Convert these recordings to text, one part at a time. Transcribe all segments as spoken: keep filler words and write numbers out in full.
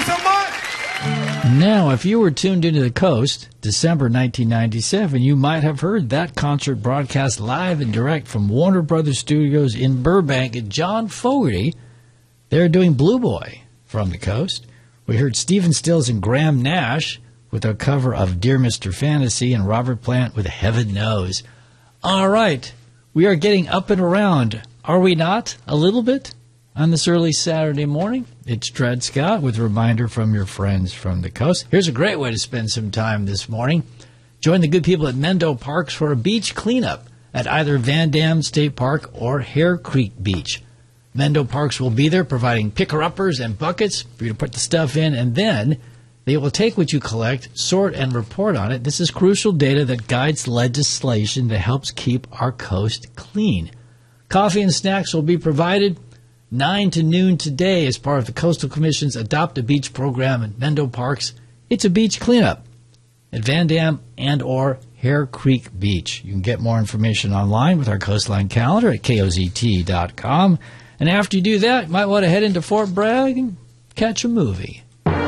so much. Now, if you were tuned into the Coast, December nineteen ninety-seven, you might have heard that concert broadcast live and direct from Warner Brothers Studios in Burbank. And John Fogerty, they're doing Blue Boy from the Coast. We heard Stephen Stills and Graham Nash with a cover of Dear Mister Fantasy and Robert Plant with Heaven Knows. All right, we are getting up and around, are we not? A little bit? On this early Saturday morning, it's Dred Scott with a reminder from your friends from the Coast. Here's a great way to spend some time this morning. Join the good people at Mendo Parks for a beach cleanup at either Van Dam State Park or Hare Creek Beach. Mendo Parks will be there providing picker-uppers and buckets for you to put the stuff in, and then they will take what you collect, sort, and report on it. This is crucial data that guides legislation that helps keep our coast clean. Coffee and snacks will be provided nine to noon today as part of the Coastal Commission's Adopt a Beach program at Mendo Parks. It's a beach cleanup at Van Dam and or Hare Creek Beach. You can get more information online with our Coastline calendar at K O Z T dot com. And after you do that, you might want to head into Fort Bragg and catch a movie.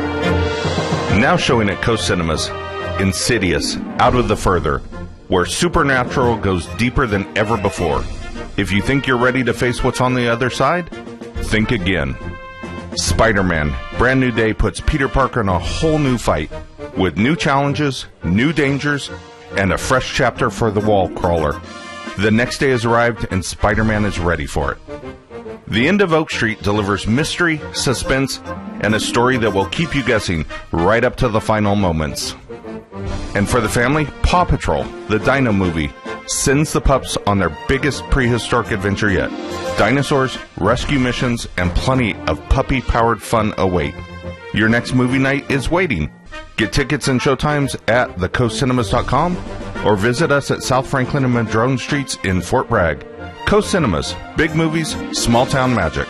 Now showing at Coast Cinemas, Insidious, Out of the Further, where supernatural goes deeper than ever before. If you think you're ready to face what's on the other side, think again. Spider-Man, Brand New Day puts Peter Parker in a whole new fight with new challenges, new dangers, and a fresh chapter for the wall crawler. The next day has arrived and Spider-Man is ready for it. The End of Oak Street delivers mystery, suspense, and a story that will keep you guessing right up to the final moments. And for the family, Paw Patrol, the Dino movie, sends the pups on their biggest prehistoric adventure yet. Dinosaurs, rescue missions, and plenty of puppy-powered fun await. Your next movie night is waiting. Get tickets and showtimes at the coast cinemas dot com or visit us at South Franklin and Madrone Streets in Fort Bragg. Coast Cinemas, big movies, small-town magic.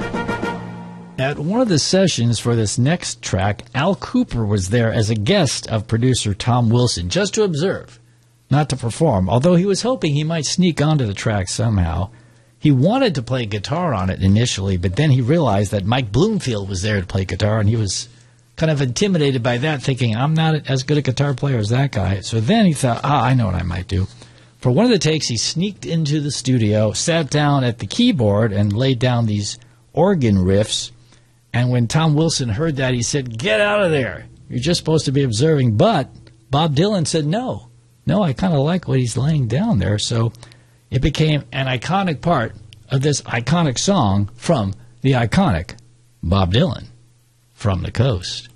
At one of the sessions for this next track, Al Cooper was there as a guest of producer Tom Wilson, just to observe, not to perform, although he was hoping he might sneak onto the track somehow. He wanted to play guitar on it initially, but then he realized that Mike Bloomfield was there to play guitar, and he was kind of intimidated by that, thinking, I'm not as good a guitar player as that guy. So then he thought, ah, I know what I might do. For one of the takes, he sneaked into the studio, sat down at the keyboard, and laid down these organ riffs. And when Tom Wilson heard that, he said, get out of there. You're just supposed to be observing. But Bob Dylan said, no. No, I kind of like what he's laying down there. So it became an iconic part of this iconic song from the iconic Bob Dylan from the Coast.